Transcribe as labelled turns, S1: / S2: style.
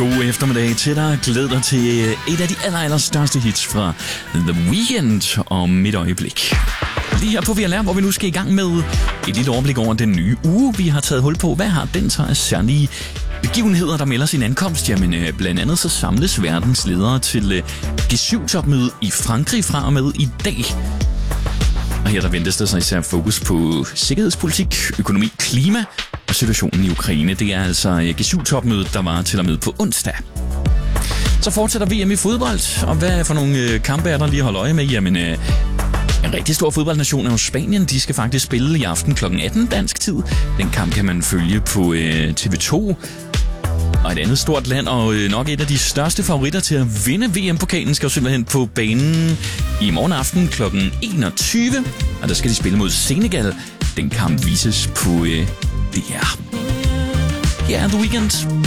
S1: God eftermiddag til dig. Glæd dig til et af de allerstørste hits fra The Weeknd om et øjeblik. Lige her på VLR, hvor vi nu skal i gang med et lille overblik over den nye uge, vi har taget hul på. Hvad har den så af særlige begivenheder, der melder sin ankomst? Jamen, blandt andet så samles verdens ledere til G7-topmøde i Frankrig fra og med i dag. Og her der ventes der sig især fokus på sikkerhedspolitik, økonomi, klima og situationen i Ukraine. Det er altså G7-topmødet, der var til og med på onsdag. Så fortsætter VM i fodbold, og hvad for nogle kampe er der lige at holde øje med? Jamen, en rigtig stor fodboldnation er jo Spanien. De skal faktisk spille i aften kl. 18 dansk tid. Den kamp kan man følge på TV2. Og et andet stort land, og nok et af de største favoritter til at vinde VM-pokalen, skal jo simpelthen på banen i morgen aften kl. 21. Og der skal de spille mod Senegal. Den kamp vises på DR. Her er The Weeknd.